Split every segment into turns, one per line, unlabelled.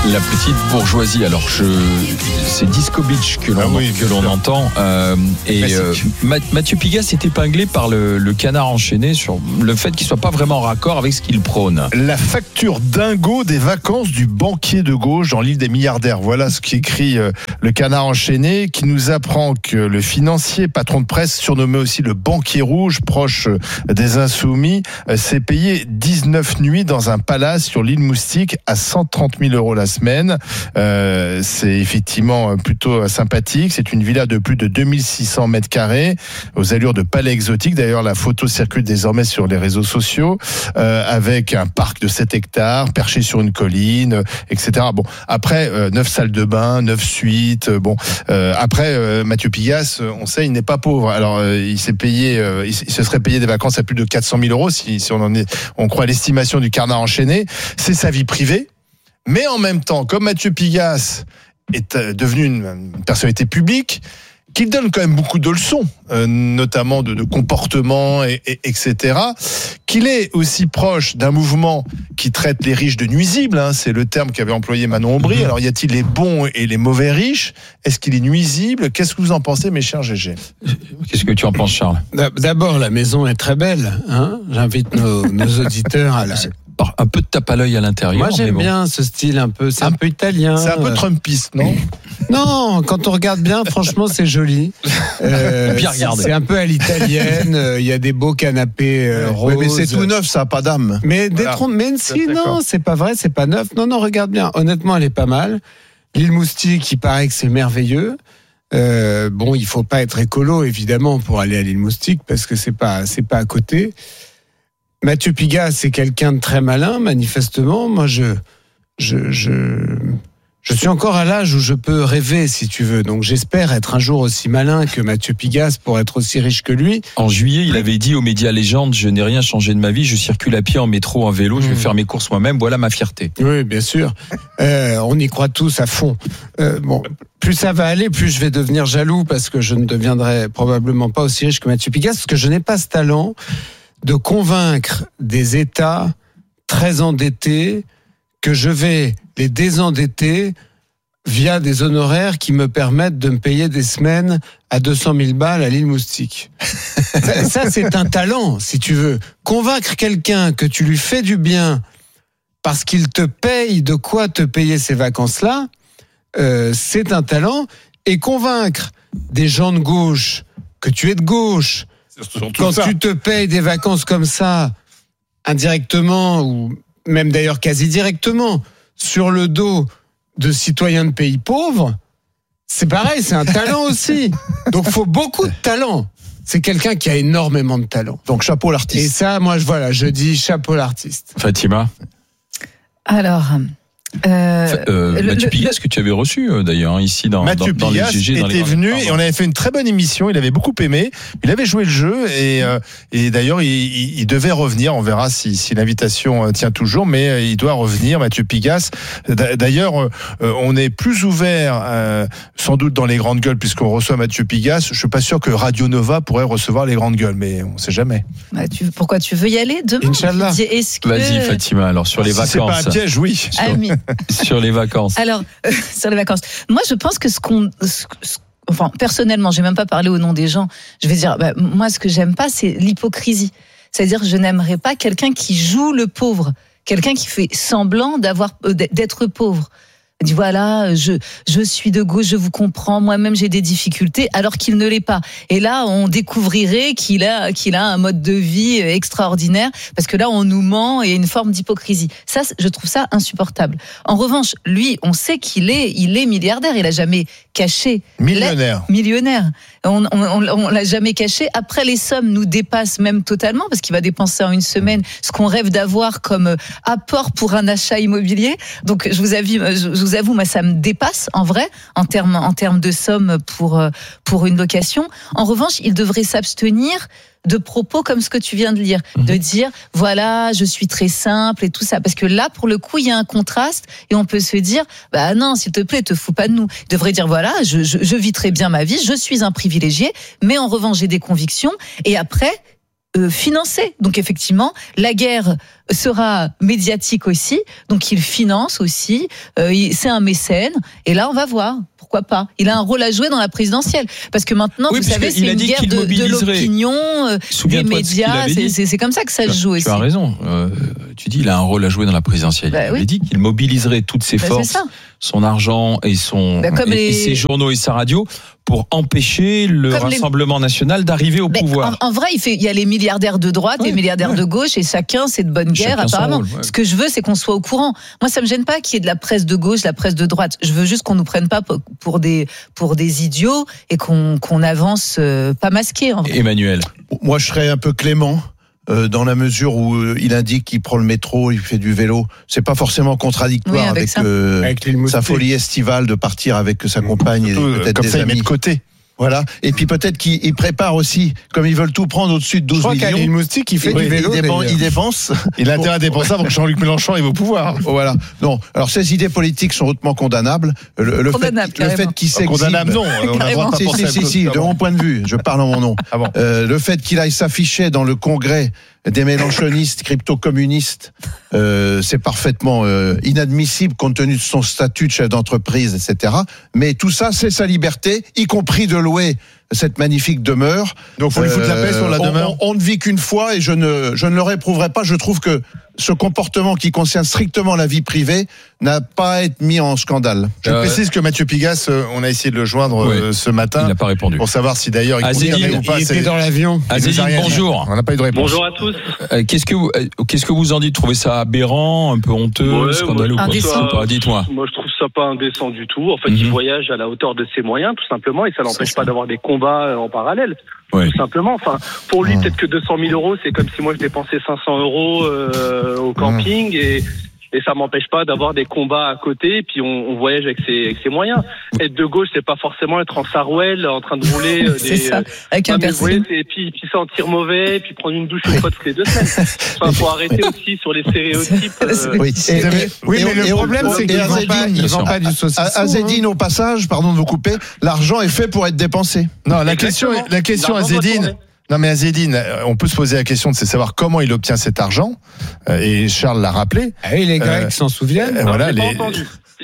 La petite bourgeoisie. Alors, c'est Disco Beach que l'on entend. Mathieu Pigasse est épinglé par le Canard enchaîné sur le fait qu'il ne soit pas vraiment raccord avec ce qu'il prône.
La facture dingo des vacances du banquier de gauche dans l'île des milliardaires. Voilà ce qu'écrit le Canard enchaîné, qui nous apprend que le financier, patron de presse, surnommé aussi le banquier rouge, proche des Insoumis, s'est payé 19 nuits dans un palace sur l'île Moustique à 130 000 € la semaine. C'est effectivement plutôt sympathique. C'est une villa de plus de 2600 mètres carrés aux allures de palais exotique. D'ailleurs, la photo circule désormais sur les réseaux sociaux avec un parc de 7 hectares perché sur une colline, etc. Bon, après 9 salles de bain, 9 suites. Après Mathieu Pigasse, on sait, il n'est pas pauvre. Alors il s'est payé, il se serait payé des vacances à plus de 400 000 € si on croit l'estimation du Canard enchaîné. C'est sa vie privée. Mais en même temps, comme Mathieu Pigasse est devenu une personnalité publique, qu'il donne quand même beaucoup de leçons, notamment de comportement, etc., qu'il est aussi proche d'un mouvement qui traite les riches de nuisibles, c'est le terme qu'avait employé Manon Aubry. Alors, y a-t-il les bons et les mauvais riches ? Est-ce qu'il est nuisible ? Qu'est-ce que vous en pensez, mes chers GG ?
Qu'est-ce que tu en penses, Charles ?
D'abord, la maison est très belle. J'invite nos auditeurs à la...
Un peu de tape à l'œil à l'intérieur.
Moi, j'aime bien ce style un peu. C'est un peu italien.
C'est un peu trumpiste, non ?
Non, quand on regarde bien, franchement, c'est joli. C'est un peu à l'italienne. Il y a des beaux canapés roses.
Oui, mais c'est tout neuf, ça, pas d'âme.
Mais non, c'est pas vrai, c'est pas neuf. Non, regarde bien. Honnêtement, elle est pas mal. L'île Moustique, il paraît que c'est merveilleux. Il faut pas être écolo, évidemment, pour aller à l'île Moustique, parce que c'est pas à côté. Mathieu Pigasse, c'est quelqu'un de très malin, manifestement. Moi, je suis encore à l'âge où je peux rêver, si tu veux. Donc, j'espère être un jour aussi malin que Mathieu Pigasse pour être aussi riche que lui.
En juillet, il avait dit aux médias Légende, je n'ai rien changé de ma vie, je circule à pied, en métro, en vélo, je vais faire mes courses moi-même, voilà ma fierté.
Oui, bien sûr. On y croit tous à fond. Plus ça va aller, plus je vais devenir jaloux parce que je ne deviendrai probablement pas aussi riche que Mathieu Pigasse, parce que je n'ai pas ce talent de convaincre des États très endettés que je vais les désendetter via des honoraires qui me permettent de me payer des semaines à 200 000 balles à l'île Moustique. Ça, c'est un talent, si tu veux. Convaincre quelqu'un que tu lui fais du bien parce qu'il te paye de quoi te payer ces vacances-là, c'est un talent. Et convaincre des gens de gauche que tu es de gauche, quand tu te payes des vacances comme ça, indirectement, ou même d'ailleurs quasi directement, sur le dos de citoyens de pays pauvres, c'est pareil, c'est un talent aussi. Donc il faut beaucoup de talent. C'est quelqu'un qui a énormément de talent.
Donc chapeau l'artiste.
Et ça, moi, je dis chapeau l'artiste.
Fatima ?
Alors...
Mathieu Pigasse que tu avais reçu d'ailleurs ici dans les GG.
Était venu et on avait fait une très bonne émission. Il avait beaucoup aimé. Il avait joué le jeu et d'ailleurs il devait revenir. On verra si l'invitation tient toujours, mais il doit revenir. Mathieu Pigasse. D'ailleurs, on est plus ouvert sans doute dans les grandes gueules puisqu'on reçoit Mathieu Pigasse. Je suis pas sûr que Radio Nova pourrait recevoir les grandes gueules, mais on sait jamais.
Pourquoi tu veux y aller demain ?
Inch'Allah.
Vas-y Fatima. Alors sur les vacances.
C'est pas un piège, oui.
Sur les vacances.
Alors, sur les vacances. Moi, je pense que personnellement, j'ai même pas parlé au nom des gens. Je vais dire, moi, ce que j'aime pas, c'est l'hypocrisie. C'est-à-dire, je n'aimerais pas quelqu'un qui joue le pauvre, quelqu'un qui fait semblant d'être pauvre. Il dit voilà, je suis de gauche, je vous comprends, moi-même j'ai des difficultés, alors qu'il ne l'est pas. Et là, on découvrirait qu'il a un mode de vie extraordinaire, parce que là, on nous ment et il y a une forme d'hypocrisie. Ça, je trouve ça insupportable. En revanche, lui, on sait qu'il est milliardaire, il a jamais caché.
Millionnaire.
On l'a jamais caché. Après, les sommes nous dépassent même totalement, parce qu'il va dépenser en une semaine ce qu'on rêve d'avoir comme apport pour un achat immobilier. Donc, je vous avoue, moi, ça me dépasse en vrai, en termes de somme pour une location. En revanche, il devrait s'abstenir de propos comme ce que tu viens de lire, de dire voilà, je suis très simple et tout ça, parce que là, pour le coup, il y a un contraste et on peut se dire non, s'il te plaît, te fous pas de nous. Il devrait dire voilà, je vis très bien ma vie, je suis un privilégié, mais en revanche, j'ai des convictions. Et après, financer. Donc effectivement, la guerre sera médiatique aussi, donc il finance aussi, c'est un mécène, et là on va voir, pourquoi pas. Il a un rôle à jouer dans la présidentielle, parce que maintenant, vous savez, c'est une guerre de l'opinion, des médias, c'est comme ça que ça se joue aussi.
Tu as raison, tu dis il a un rôle à jouer dans la présidentielle. Il avait dit qu'il mobiliserait toutes ses forces, son argent et ses journaux et sa radio pour empêcher le Rassemblement national d'arriver au pouvoir.
En vrai, il y a les milliardaires de droite et les milliardaires de gauche, et chacun, c'est de bonne guerre, apparemment. Ce que je veux, c'est qu'on soit au courant. Moi, ça me gêne pas qu'il y ait de la presse de gauche, de la presse de droite. Je veux juste qu'on nous prenne pas pour des idiots et qu'on avance pas masqué. En vrai.
Emmanuel.
Moi, je serais un peu clément. Dans la mesure où il indique qu'il prend le métro, il fait du vélo, c'est pas forcément contradictoire avec sa folie estivale de partir avec sa compagne et peut-être
comme
des
ça,
amis.
Il met de côté.
Voilà. Et puis peut-être qu'il prépare aussi, comme ils veulent tout prendre au-dessus de 12 millions. Je crois
qu'Alain Moustique, il fait du vélo.
Il dépense.
Il a intérêt à dépenser avant que Jean-Luc Mélenchon arrive au pouvoir.
Voilà. Non. Alors, ces idées politiques sont hautement condamnables. Le fait qu'il s'exhibe.
Condamnable, non. On a droit de
si, de mon point de vue. Je parle en mon nom.
Ah bon.
Le fait qu'il aille s'afficher dans le congrès des mélenchonistes, crypto-communistes, c'est parfaitement inadmissible compte tenu de son statut de chef d'entreprise, etc. Mais tout ça, c'est sa liberté, y compris de louer cette magnifique demeure.
Donc, faut lui foutre la paix sur la demeure.
On ne vit qu'une fois et je ne le réprouverai pas. Je trouve que ce comportement qui concerne strictement la vie privée n'a pas à être mis en scandale.
Je précise que Mathieu Pigasse, on a essayé de le joindre ce matin.
Il n'a pas répondu.
Pour savoir si d'ailleurs il confirmait ou pas.
Il était dans l'avion.
Azedine, bonjour.
On n'a pas eu de réponse.
Bonjour à tous.
Qu'est-ce que vous en dites? Trouvez ça aberrant, un peu honteux, scandaleux? Dites-moi.
Moi, je trouve ça pas indécent du tout. En fait, il voyage à la hauteur de ses moyens, tout simplement, et ça l'empêche pas d'avoir des combats en parallèle. Tout simplement. Enfin, pour lui, peut-être que 200 000 euros, c'est comme si moi je dépensais 500 euros au camping et ça m'empêche pas d'avoir des combats à côté. Puis on voyage avec ses moyens. Être de gauche, c'est pas forcément être en sarouel, en train de rouler
avec un piercing.
Et puis sentir mauvais, et puis prendre une douche une fois toutes les 2 semaines. Enfin, faut arrêter aussi sur les stéréotypes.
Mais le problème, c'est qu'il vend pas du saucisson.
Azedine, au passage, pardon de vous couper, l'argent est fait pour être dépensé.
Non, la question Azedine. Non mais Azedine, on peut se poser la question de savoir comment il obtient cet argent. Et Charles l'a rappelé.
Les Grecs s'en souviennent.
Voilà,
pas entendu.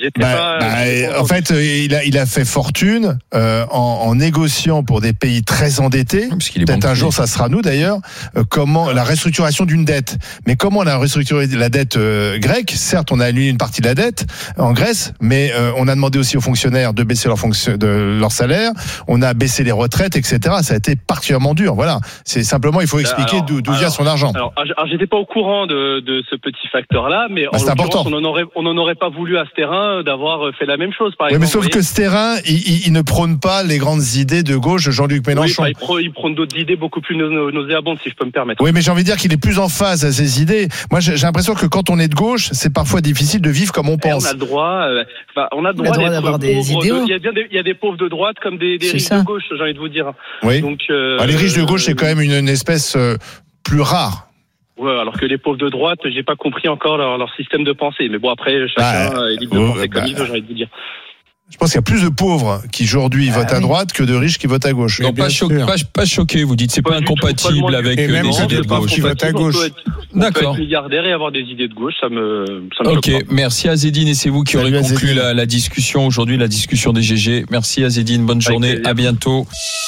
En fait, il a fait fortune en négociant pour des pays très endettés. Peut-être un jour, ça sera nous d'ailleurs. Comment la restructuration d'une dette. Mais comment on a restructuré la dette grecque? Certes, on a annulé une partie de la dette en Grèce, mais on a demandé aussi aux fonctionnaires de baisser leur salaire. On a baissé les retraites, etc. Ça a été particulièrement dur. Voilà. C'est simplement, il faut expliquer d'où vient son argent.
Alors, j'étais pas au courant de ce petit facteur-là, mais en l'occurrence, on n'en aurait pas voulu à ce terrain d'avoir fait la même chose, par exemple.
Mais sauf que ce terrain, il ne prône pas les grandes idées de gauche de Jean-Luc Mélenchon.
Oui, il prône d'autres idées beaucoup plus nauséabondes, si je peux me permettre.
Oui, mais j'ai envie de dire qu'il est plus en phase à ces idées. Moi, j'ai l'impression que quand on est de gauche, c'est parfois difficile de vivre comme on pense.
On a le droit
d'avoir des idéaux.
Il y a des pauvres de droite comme des riches de gauche, j'ai envie de vous dire.
Oui. Donc, les riches de gauche, c'est quand même une espèce plus rare.
Ouais, alors que les pauvres de droite, j'ai pas compris encore leur système de pensée. Mais bon, après, chacun est libre de penser comme il veut, j'ai envie de vous dire.
Je pense qu'il y a plus de pauvres qui aujourd'hui votent à droite que de riches qui votent à gauche.
Non, pas choqué, vous dites, c'est pas incompatible avec les idées de gauche.
Qui votent à gauche.
D'accord. On peut être milliardaire et avoir des idées de gauche, ça me
Ok, merci Azedine, et c'est vous qui aurez conclu la discussion aujourd'hui, la discussion des GG. Merci Azedine, bonne journée, à bientôt.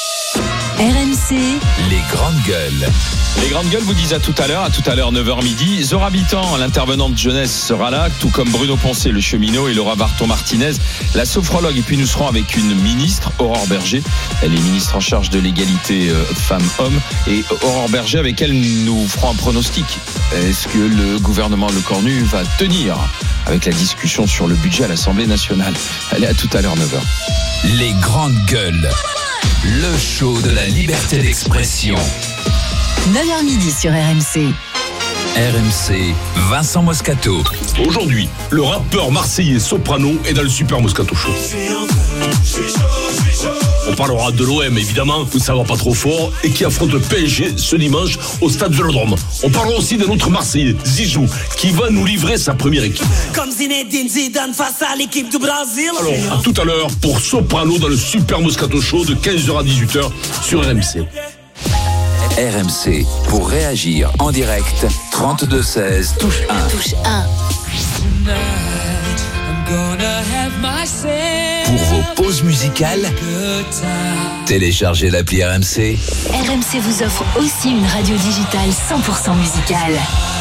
RMC,
les grandes gueules. Les grandes gueules vous disent à tout à l'heure 9h midi. Zora Habitant, l'intervenante jeunesse, sera là, tout comme Bruno Poncet, le cheminot, et Laura Barton-Martinez, la sophrologue. Et puis nous serons avec une ministre, Aurore Berger. Elle est ministre en charge de l'égalité femmes-hommes. Et Aurore Berger, avec elle, nous ferons un pronostic. Est-ce que le gouvernement Lecornu va tenir avec la discussion sur le budget à l'Assemblée nationale? Allez, à tout à l'heure, 9h.
Les grandes gueules. Le show de la liberté d'expression. 9h midi sur RMC. RMC, Vincent Moscato.
Aujourd'hui, le rappeur marseillais Soprano est dans le Super Moscato Show. On parlera de l'OM, évidemment, où ça va pas trop fort, et qui affronte le PSG ce dimanche au stade Vélodrome. On parlera aussi d'un autre Marseillais, Zizou, qui va nous livrer sa première équipe.
Comme Zinedine Zidane face à l'équipe du Brésil.
Alors, à tout à l'heure pour Soprano dans le Super Moscato Show de 15h à 18h sur RMC.
RMC. Pour réagir en direct, 32 16, touche 1.
Touche 1.
Pour vos pauses musicales, téléchargez l'appli RMC.
RMC vous offre aussi une radio digitale 100% musicale.